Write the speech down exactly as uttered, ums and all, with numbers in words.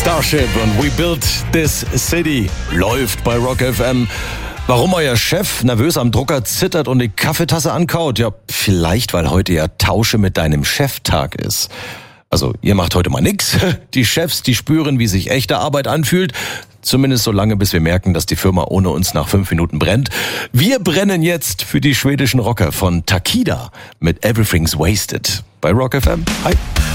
Starship und We Built This City läuft bei Rock F M. Warum euer Chef nervös am Drucker zittert und die Kaffeetasse ankaut? Ja, vielleicht, weil heute ja Tausche mit deinem Chef-Tag ist. Also, ihr macht heute mal nix. Die Chefs, die spüren, wie sich echte Arbeit anfühlt. Zumindest so lange, bis wir merken, dass die Firma ohne uns nach fünf Minuten brennt. Wir brennen jetzt für die schwedischen Rocker von Takida mit Everything's Wasted. Bei Rock F M. Hi.